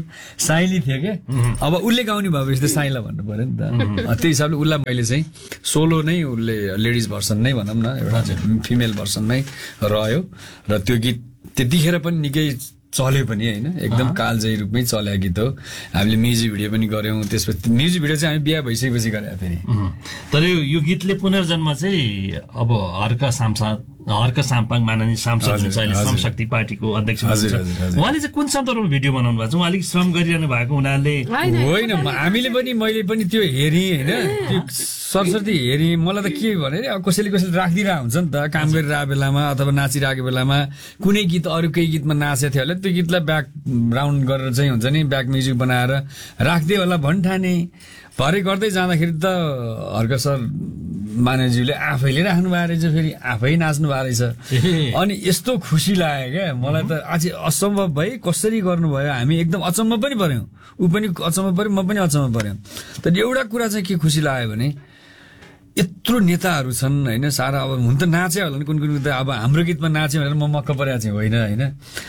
साइली थियो क्या अब उसले गाउने भएपछि त साइला भन्नु पर्यो नि त त्यही हिसाबले उसलाई मैले चाहिँ सोलो नै उसले लेडिज भर्सन नै भनौँ न एउटा फिमेल भर्सन नै रह्यो र त्यो गीत त्यतिखेर पनि निकै चल्यो पनि होइन एकदम कालजयी रूपमै चल्या गीत हो हामीले म्युजिक भिडियो पनि गर्यौं त्यसपछि म्युजिक भिडियो चाहिँ हामी बिहा भइसकेपछि गरे फेरि तर यो गीतले पुनर्जन्म चाहिँ अब हर्क साम्पाङ माननीय सांसद हुनुहुन्छ अहिले श्रम शक्ति पार्टीको अध्यक्ष हुनुहुन्छ उहाँले चाहिँ कुन सन्दर्भमा भिडियो बनाउनु भएको छ उहाँ अलिक श्रम गरिरहनु भएको हुनाले होइन हामीले पनि मैले पनि त्यो हेरेँ होइन त्यो सरस्वती हेरेँ मलाई त के भने कसैले राखिदिरहेको हुन्छ नि त काम गरिरहेको बेलामा अथवा नाचिरहेको बेलामा कुनै गीत अरू केही गीतमा नाचेको थियो होला त्यो गीतलाई ब्याकग्राउन्ड गरेर चाहिँ हुन्छ नि ब्याक म्युजिक बनाएर राख्दै होला भन्ठाने भरे गर्दै जाँदाखेरि त हर्क सर मानवज्यूले आफैले राख्नु भएको रहेछ फेरि आफै नाच्नु भएको रहेछ अनि यस्तो खुसी लाग्यो क्या मलाई त अझै असम्भव भई कसरी गर्नुभयो हामी एकदम अचम्म पनि पर्यौं ऊ पनि अचम्म पर्यो म पनि अचम्म पर्यौं तर एउटा कुरा चाहिँ के खुसी लाग्यो भने यत्रो नेताहरू छन् होइन सारा अब हुन त नाचे होला नि कुन त अब हाम्रो गीतमा नाच्यो भनेर म मक्क परेको चाहिँ होइन होइन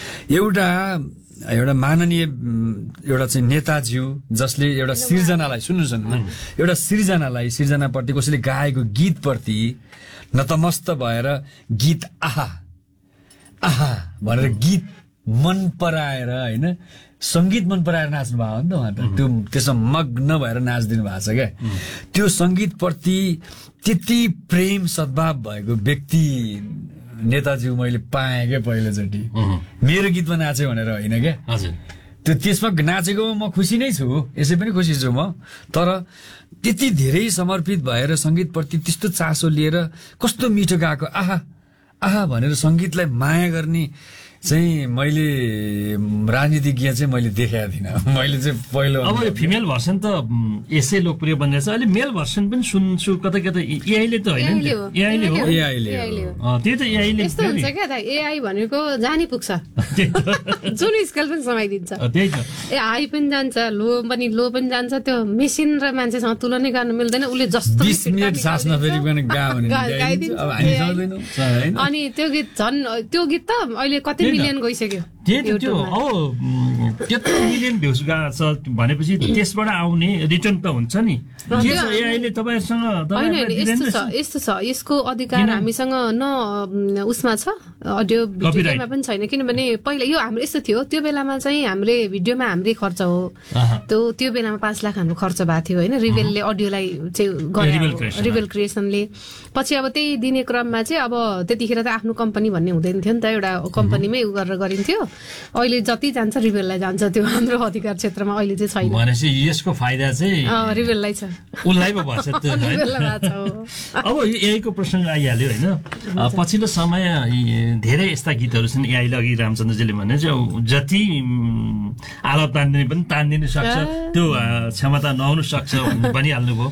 एउटा माननीय एउटा चाहिँ नेताज्यू जसले एउटा सिर्जनालाई सुन्नुहोस् एउटा सिर्जनाप्रति कसैले गाएको गीतप्रति नतमस्त भएर गीत आहा भनेर गीत मन पराएर होइन संगीत मन पराएर नाच्नु भएको नि त उहाँ त त्यो त्यसमा मग्न भएर नाचिदिनु भएको छ क्या त्यो संगीतप्रति त्यति प्रेम सद्भाव भएको व्यक्ति नेताजी मैले पाएँ क्या पहिलोचोटि मेरो गीतमा नाच्यो भनेर होइन क्या त्यो त्यसमा नाचेको म खुसी नै छु यसै पनि खुसी छु म तर त्यति धेरै समर्पित भएर संगीतप्रति त्यस्तो चासो लिएर कस्तो मिठो गाएको आहा भनेर संगीतलाई माया गर्ने चाहिँ मैले राजनीतिज्ञ चाहिँ मैले देखाएको थिइनँ मैले चाहिँ पहिलो अब यो फिमेल भर्सन त यसै लोकप्रिय बनिरहेछ अहिले मेल भर्सन पनि सुन्छु कता एआईले त होइन एआईले हो त्यही त एआईले यस्तो हुन्छ क्या त एआई भनेको जानी पुग्छ जुन स्केल पनि समाइदिन्छ त्यही त हाई पनि जान्छ लो पनि जान्छ त्यो मेसिन र मान्छेसँग तुलना गर्न मिल्दैन उसले जस्तो 20 मिनेट सास नफेरिकन अनि त्यो गीत त अहिले कति मिलियन गइसक्यो त्यो त्यत्रो मिलियन भ्युज गएको छ भनेपछि त्यसबाट आउने रिटर्न त हुन्छ नि एआईले तपाईहरुसँग यस्तो छ यसको अधिकार हामीसँग न उसमा छ अडियो भिडियोमा पनि छैन किनभने पहिला यो हाम्रो यस्तो थियो त्यो बेलामा चाहिँ हामीले भिडियोमा हाम्रै खर्च हो त्यो बेलामा 5 लाख हाम्रो खर्च भएको थियो होइन रिबेलले अडियोलाई चाहिँ गर्यो रिबेल क्रिएसनले पछि अब त्यही दिने क्रममा चाहिँ अब त्यतिखेर त आफ्नो कम्पनी भन्ने हुँदैन थियो नि त एउटा कम्पनीमै गरेर गरिन्थ्यो अहिले जति जान्छ रिबेललाई जान्छ त्यो हाम्रो अधिकार क्षेत्रमा अहिले चाहिँ छैन भनेपछि यसको फाइदा चाहिँ रिबेललाई छ उनलाई पो भन्छ त्यो अब एआईको प्रसंग आइहाल्यो हैन पछिल्लो समय धेरै यस्ता गीतहरू छन् एआईले अघि रामचन्द्रजीले भने जति आलाप तान्दिने पनि तान्दिन सक्छ त्यो क्षमता नहुन सक्छ पनि हाल्नुभयो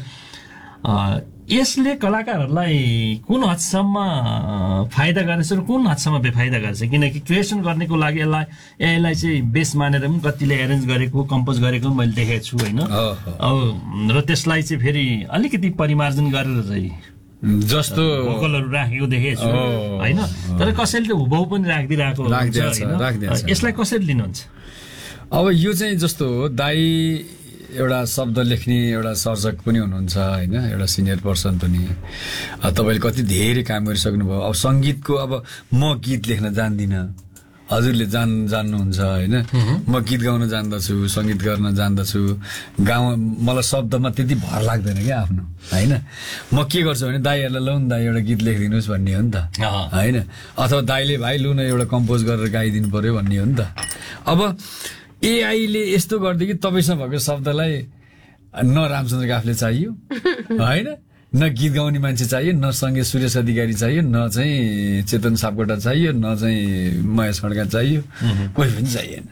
यसले कलाकारहरूलाई कुन हदसम्म फाइदा गरेछ र कुन हदसम्म बेफाइदा गरेछ किनकि क्रिएसन गर्नेको लागि एआईलाई चाहिँ बेस मानेर पनि कतिले एरेन्ज गरेको कम्पोज गरेको मैले देखेको छु हैन र त्यसलाई चाहिँ फेरि अलिकति परिमार्जन गरेर चाहिँ जस्तो भोकलहरू राखेको देखेको छु हैन तर कसैले त हुबहु पनि राख्दिरहेको हुन्छ यसलाई कसरी लिनुहुन्छ अब यो चाहिँ जस्तो दाइ एउटा शब्द लेख्ने एउटा सर्जक पनि हुनुहुन्छ हैन एउटा सिनियर पर्सन पनि तपाईले कति धेरै काम गरिसक्नु भयो अब संगीतको अब म गीत लेख्न जान्दिन हजुरले जान्नुहुन्छ हैन म गीत गाउन जान्दछु संगीत गर्न जान्दछु मलाई शब्दमा त्यति भर लाग्दैन के आफ्नो हैन म के गर्छु भने दाइहरुलाई लौ न दाइ एउटा गीत लेखिदिनुस् भन्ने हो नि त हैन अथवा दाइले भाइ लु न एउटा कम्पोज गरेर गाइदिनु पर्यो भन्ने हो नि त अब एआईले यस्तो गर्दै कि तपाईसँग भएको शब्दलाई न रामचन्द्र काफले चाहियो हैन न गीत गाउने मान्छे चाहियो न सँगै सुरेश अधिकारी चाहियो न चाहिँ चेतन सापकोटा चाहियो न चाहिँ महेश खड्का चाहियो कोही पनि चाहिएन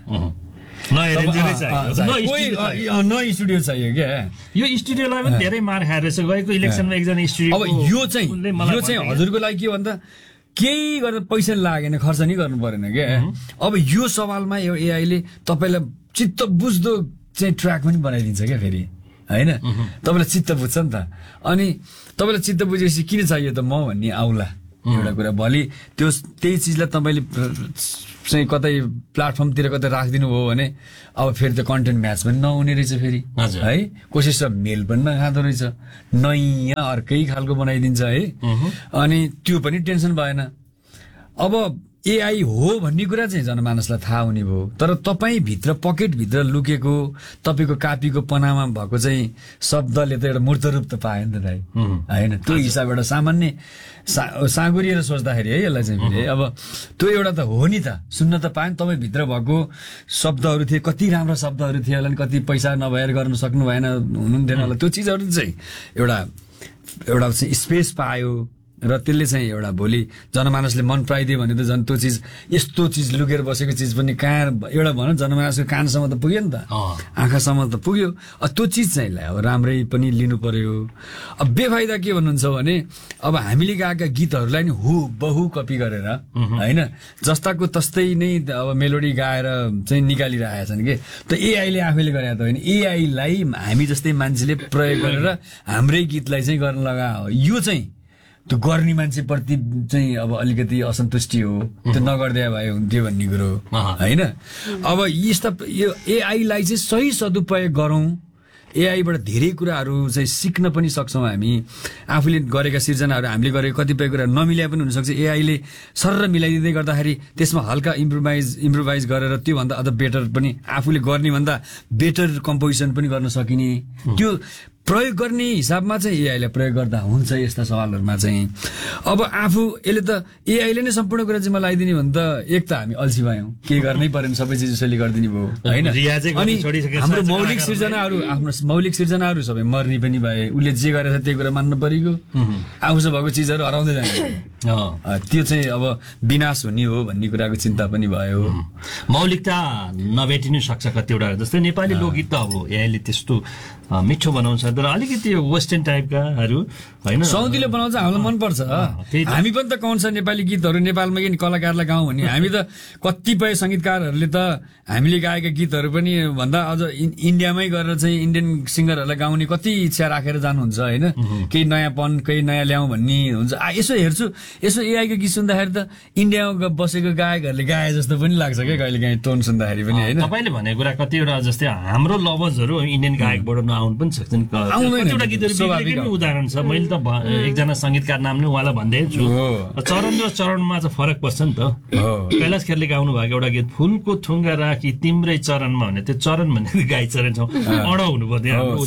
न स्टुडियो चाहियो क्या यो स्टुडियोलाई पनि धेरै मार खाएर रहेछ गएको इलेक्सनमा एकजना स्टुडियो अब यो चाहिँ हजुरको लागि के भन्दा केही गर्दा पैसा लागेन खर्च नि गर्नु परेन क्या अब यो सवालमा यो एआईले तपाईलाई चित्त बुझ्दो चाहिँ ट्र्याक पनि बनाइदिन्छ क्या फेरि हैन तपाईलाई चित्त बुझ्छ नि त अनि तपाईलाई चित्त बुझेपछि किन चाहियो त म भन्ने आउला एउटा कुरा। भोलि त्यही चिजलाई तपाईँले चाहिँ कतै प्लेटफर्मतिर कतै राखिदिनु भयो भने अब फेरि त्यो कन्टेन्ट म्याच पनि नहुने रहेछ फेरि है, कसैसँग मेल पनि नखाँदो रहेछ, नयाँ अर्कै खालको बनाइदिन्छ है, अनि त्यो पनि टेन्सन भएन। अब एआई हो भन्ने कुरा चाहिँ जनमानसलाई थाहा हुने भयो, तर तपाईँ भित्र पकेटभित्र लुकेको तपाईँको कापीको पनामा भएको चाहिँ शब्दले त एउटा मूर्त रूप त पायो नि त दाइ होइन। त्यो हिसाबबाट सामान्य साँगुरिएर सोच्दाखेरि है यसलाई चाहिँ फेरि अब त्यो एउटा त हो नि त, सुन्न त पायो नि, तपाईँ भित्र भएको शब्दहरू थिए, कति राम्रो शब्दहरू थिए होला नि, कति पैसा नभएर गर्न सक्नु भएन हुनुहुन्थेन होला, त्यो चिजहरू चाहिँ एउटा चाहिँ स्पेस पायो र त्यसले चाहिँ एउटा भोलि जनमानसले मन पराइदियो भने त झन् त्यो चिज यस्तो चिज लुकेर बसेको चिज पनि कहाँ एउटा भनौँ जनमानसको कानसम्म त पुग्यो नि त, आँखासम्म त पुग्यो। त्यो चिज चाहिँ अब राम्रै पनि लिनु पर्यो। अब बेफाइदा के भन्नुहुन्छ भने अब हामीले गाएका गीतहरूलाई नि हुबहु कपी गरेर होइन जस्ताको तस्तै नै अब मेलोडी गाएर चाहिँ निकालिरहेका छन् कि, त एआईले आफैले गरे त होइन, एआईलाई हामी जस्तै मान्छेले प्रयोग गरेर हाम्रै गीतलाई चाहिँ गर्न लगायो। यो चाहिँ त्यो गर्ने मान्छेप्रति चाहिँ अब अलिकति असन्तुष्टि हो, त्यो नगर्दै भए हुन्थ्यो भन्ने कुरो होइन। अब यो एआईलाई चाहिँ सही सदुपयोग गरौँ, एआईबाट धेरै कुराहरू चाहिँ सिक्न पनि सक्छौँ हामी। आफूले गरेका सिर्जनाहरू हामीले गरेको कतिपय कुरा नमिल्या पनि हुनसक्छ, एआईले सरर मिलाइदिँदै गर्दाखेरि त्यसमा हल्का इम्प्रोभाइज गरेर त्योभन्दा अझ बेटर पनि आफूले गर्ने भन्दा बेटर कम्पोजिसन पनि गर्न सकिने, त्यो प्रयोग गर्ने हिसाबमा चाहिँ एआईलाई प्रयोग गर्दा हुन्छ यस्ता सवालहरूमा चाहिँ। अब आफू यसले त एआईले नै सम्पूर्ण कुरा चाहिँ मलाई आइदिने भने त एक त हामी अल्छी भयौँ, केही गर्नै परेन, सबै चिज यसैले गरिदिने भयो होइन। अनि हाम्रो मौलिक सिर्जनाहरू सबै मर्ने पनि भए, उसले जे गरेछ त्यही कुरा मान्नु परेको, आफूसँग भएको चिजहरू हराउँदै जाने, त्यो चाहिँ अब विनाश हुने हो भन्ने कुराको चिन्ता पनि भयो। मौलिकता नभेटिनु सक्छ कतिवटा, जस्तै नेपाली लोकगीत त अब एआईले त्यस्तो मिठो बनाउँछ, तर अलिकति वेस्टर्न टाइपकाहरू होइन सौदीले बनाउँछ, हामीलाई मनपर्छ। हामी पनि त कौन छ नेपाली गीतहरू नेपालमा किन कलाकारलाई गाउँ भने हामी त कतिपय सङ्गीतकारहरूले त हामीले गाएका गीतहरू पनि भन्दा अझ इन्डियामै गएर चाहिँ इन्डियन सिङ्गरहरूलाई गाउने कति इच्छा राखेर जानुहुन्छ होइन, केही नयाँपन केही नयाँ ल्याउँ भन्ने हुन्छ। यसो हेर्छु, यसो एआईको गीत सुन्दाखेरि त इन्डियामा बसेको गायकहरूले गाए जस्तो पनि लाग्छ क्या कहिले काहीँ टोन सुन्दाखेरि पनि होइन। तपाईँले भनेको कुरा कतिवटा जस्तै हाम्रो लभर्सहरू इन्डियन गायकबाट नआउनु पनि सक्छन्, कतिवटा गीतहरू उदाहरण छ। मैले त एकजना सङ्गीतकार नाम नै उहाँलाई भन्दै छु, चरण र चरणमा चाहिँ फरक पर्छ नि त। कैलाश खेरले गाउनु भएको एउटा गीत फुलको थुङ्गा राखी तिम्रै चरणमा भने त्यो चरण भनेको गाई चरण छ, अड हुनु पर्यो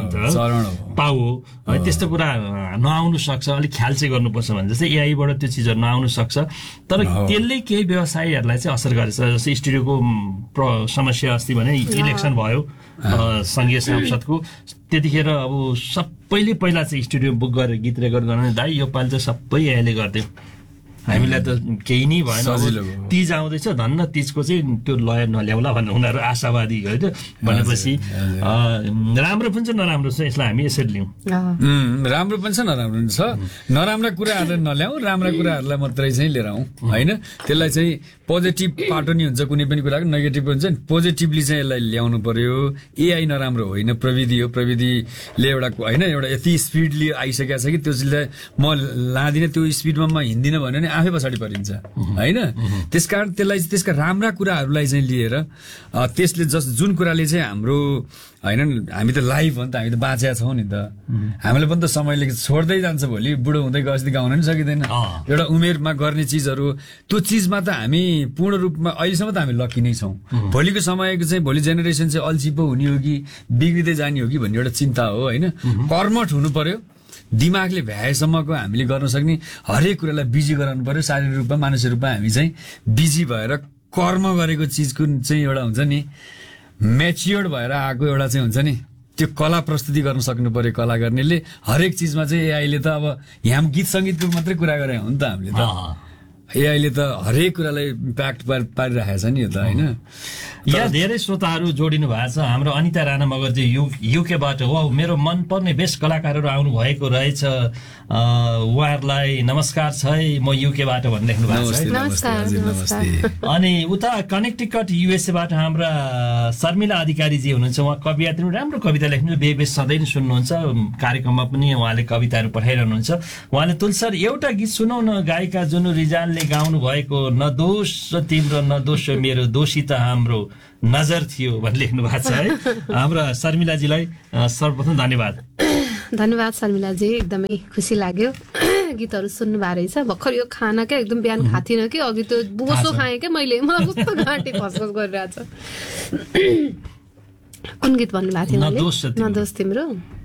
पाउ हो है, त्यस्तो कुरा नआउनु सक्छ, अलिक ख्याल चाहिँ गर्नुपर्छ भने जस्तै एआईबाट त्यो चिजहरू नआउनु सक्छ। तर त्यसले केही व्यवसायीहरूलाई चाहिँ असर गरेछ, जस्तै स्टुडियोको समस्या अस्ति भने इलेक्सन भयो सङ्घीय संसदको, त्यतिखेर अब सबैले पहिला चाहिँ स्टुडियो बुक गरेर गीत रेकर्ड गर्न दाइ यो पालि चाहिँ सबै एआईले गरिदियो, हामीलाई त केही नै भएन। तीज आउँदैछ, धन्न तीजको चाहिँ त्यो लय नल्याउला भन्नु उनीहरू आशावादी होइन। भनेपछि राम्रो पनि छ नराम्रो छ, यसलाई हामी यसरी लिउँ, राम्रो पनि छ नराम्रो पनि छ। नराम्रा कुराहरूलाई नल्याउँ, राम्रा कुराहरूलाई मात्रै चाहिँ लिएर आउँ होइन। त्यसलाई चाहिँ पोजिटिभ पाटो नि हुन्छ कुनै पनि कुराको, नेगेटिभ हुन्छ नि, पोजिटिभली चाहिँ यसलाई ल्याउनु पर्यो। एआई नराम्रो होइन, प्रविधि हो, प्रविधिले एउटा होइन एउटा यति स्पिडली आइसकेको छ कि त्यो चिजलाई म लाँदिनँ, त्यो स्पिडमा म हिँड्दिनँ भन्यो भने आफै पछाडि परिन्छ होइन। त्यसकारण त्यसलाई त्यसका राम्रा कुराहरूलाई चाहिँ लिएर त्यसले जुन कुराले चाहिँ हाम्रो होइन हामी त लाइफ हो नि त, हामी त बाँचेका छौँ नि त, हामीले पनि त समयले छोड्दै जान्छ, भोलि बुढो हुँदै गएपछि गाउन पनि सकिँदैन। एउटा उमेरमा गर्ने चिजहरू त्यो चिजमा त हामी पूर्ण रूपमा अहिलेसम्म त हामी लकी नै छौँ। भोलिको समयको चाहिँ भोलि जेनेरेसन चाहिँ अल्छी पो हुने हो कि बिग्रिँदै जाने हो कि भन्ने एउटा चिन्ता हो होइन। कर्मठ हुनु पर्यो, दिमागले भ्याएसम्मको हामीले गर्न सक्ने हरेक कुरालाई बिजी गराउनु पर्यो, शारीरिक रूपमा मानसिक रूपमा हामी चाहिँ बिजी भएर कर्म गरेको चिजको चाहिँ एउटा हुन्छ नि म्याच्योर्ड भएर आएको एउटा चाहिँ हुन्छ नि त्यो कला प्रस्तुति गर्न सक्नु पर्यो। कला गर्नेले हरेक चिजमा चाहिँ एआईले त अब यहाँ गीत सङ्गीतको मात्रै कुरा गरे हो नि त हामीले त एआईले त हरेक कुरालाई इम्प्याक्ट पारिरहेको छ नि यो त होइन। यहाँ धेरै श्रोताहरू जोडिनु भएको छ। हाम्रो अनिता राणा मगरजी युकेबाट, वाउ मेरो मनपर्ने बेस्ट कलाकारहरू आउनु भएको रहेछ, उहाँहरूलाई नमस्कार छ है, म युकेबाट भन्ने लेख्नु भएको छ। अनि उता कनेक्टिकट युएसएबाट हाम्रा शर्मिला अधिकारीजी हुनुहुन्छ, उहाँ कवियत्री राम्रो कविता लेख्नुहुन्छ, बेबे सधैँ नै सुन्नुहुन्छ, कार्यक्रममा पनि उहाँले कविताहरू पठाइरहनुहुन्छ। उहाँले तुलसर एउटा गीत सुनौ न, गायिका जुनु रिजालले गाउनु भएको, न दोष तिम्रो न दोष मेरो, दोषी त हाम्रो नजर थियो भन्ने लेख्नु भएको छ है। हाम्रा शर्मिलाजीलाई सर्वप्रथम धन्यवाद। धन्यवाद शर्मिलाजी, एकदमै खुसी लाग्यो गीतहरू सुन्नु भएको रहेछ। भर्खर यो खाना क्या एकदम बिहान खाथिनँ कि, अघि त बोसो खाएँ क्या मैले, मलाई कस्तो घाँटी फसफस गरिरहेछ। कुन गीत भन्नुभएको थियो? न दोष तिम्रो।